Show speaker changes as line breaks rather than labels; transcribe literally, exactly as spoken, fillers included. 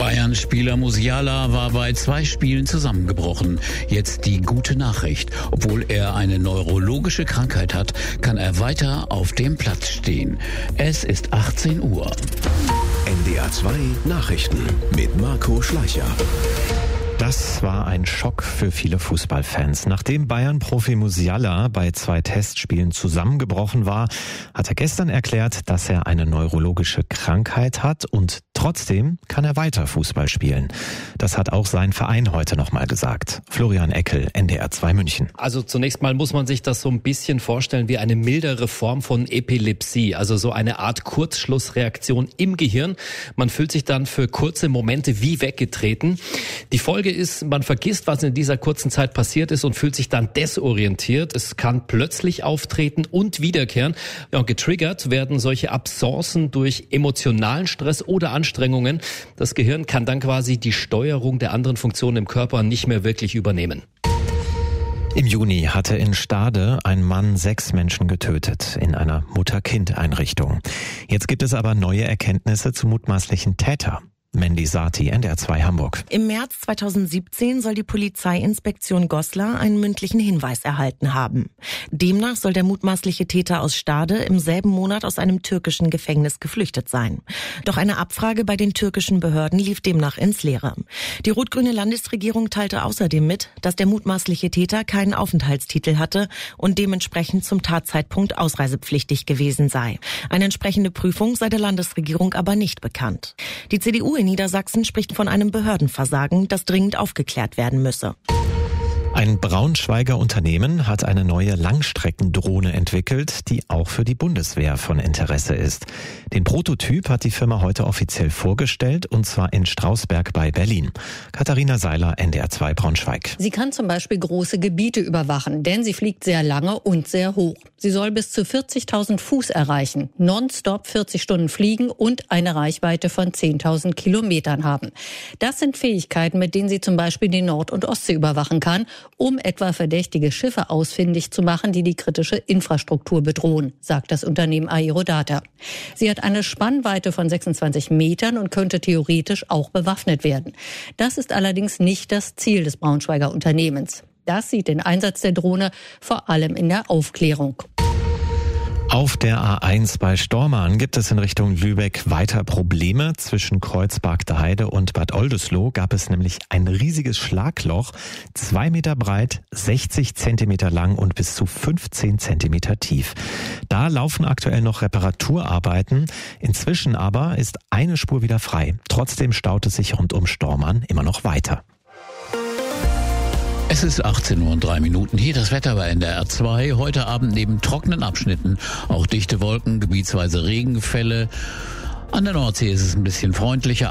Bayern-Spieler Musiala war bei zwei Spielen zusammengebrochen. Jetzt die gute Nachricht. Obwohl er eine neurologische Krankheit hat, kann er weiter auf dem Platz stehen. Es ist achtzehn Uhr.
N D R zwei Nachrichten mit Marco Schleicher.
Das war ein Schock für viele Fußballfans. Nachdem Bayern-Profi Musiala bei zwei Testspielen zusammengebrochen war, hat er gestern erklärt, dass er eine neurologische Krankheit hat und trotzdem kann er weiter Fußball spielen. Das hat auch sein Verein heute nochmal gesagt. Florian Eckel, N D R zwei München.
Also zunächst mal muss man sich das so ein bisschen vorstellen wie eine mildere Form von Epilepsie, also so eine Art Kurzschlussreaktion im Gehirn. Man fühlt sich dann für kurze Momente wie weggetreten. Die Folge ist, man vergisst, was in dieser kurzen Zeit passiert ist und fühlt sich dann desorientiert. Es kann plötzlich auftreten und wiederkehren. Ja, und getriggert werden solche Absencen durch emotionalen Stress oder Anstrengungen. Das Gehirn kann dann quasi die Steuerung der anderen Funktionen im Körper nicht mehr wirklich übernehmen.
Im Juni hatte in Stade ein Mann sechs Menschen getötet in einer Mutter-Kind-Einrichtung. Jetzt gibt es aber neue Erkenntnisse zum mutmaßlichen Täter. Mandy Sati, N D R zwei Hamburg.
Im März zweitausendsiebzehn soll die Polizeiinspektion Goslar einen mündlichen Hinweis erhalten haben. Demnach soll der mutmaßliche Täter aus Stade im selben Monat aus einem türkischen Gefängnis geflüchtet sein. Doch eine Abfrage bei den türkischen Behörden lief demnach ins Leere. Die rot-grüne Landesregierung teilte außerdem mit, dass der mutmaßliche Täter keinen Aufenthaltstitel hatte und dementsprechend zum Tatzeitpunkt ausreisepflichtig gewesen sei. Eine entsprechende Prüfung sei der Landesregierung aber nicht bekannt. Die C D U in Niedersachsen spricht von einem Behördenversagen, das dringend aufgeklärt werden müsse.
Ein Braunschweiger Unternehmen hat eine neue Langstreckendrohne entwickelt, die auch für die Bundeswehr von Interesse ist. Den Prototyp hat die Firma heute offiziell vorgestellt, und zwar in Strausberg bei Berlin. Katharina Seiler, N D R zwei Braunschweig.
Sie kann zum Beispiel große Gebiete überwachen, denn sie fliegt sehr lange und sehr hoch. Sie soll bis zu vierzigtausend Fuß erreichen, nonstop vierzig Stunden fliegen und eine Reichweite von zehntausend Kilometern haben. Das sind Fähigkeiten, mit denen sie zum Beispiel die Nord- und Ostsee überwachen kann, um etwa verdächtige Schiffe ausfindig zu machen, die die kritische Infrastruktur bedrohen, sagt das Unternehmen Aerodata. Sie hat eine Spannweite von sechsundzwanzig Metern und könnte theoretisch auch bewaffnet werden. Das ist allerdings nicht das Ziel des Braunschweiger Unternehmens. Das sieht den Einsatz der Drohne vor allem in der Aufklärung.
Auf der A eins bei Stormarn gibt es in Richtung Lübeck weiter Probleme. Zwischen Kreuzberg-Heide und Bad Oldesloe gab es nämlich ein riesiges Schlagloch, zwei Meter breit, sechzig Zentimeter lang und bis zu fünfzehn Zentimeter tief. Da laufen aktuell noch Reparaturarbeiten. Inzwischen aber ist eine Spur wieder frei. Trotzdem staut es sich rund um Stormarn immer noch weiter.
Es ist achtzehn Uhr und drei Minuten. Hier das Wetter bei N D R zwei. Heute Abend neben trockenen Abschnitten auch dichte Wolken, gebietsweise Regenfälle. An der Nordsee ist es ein bisschen freundlicher.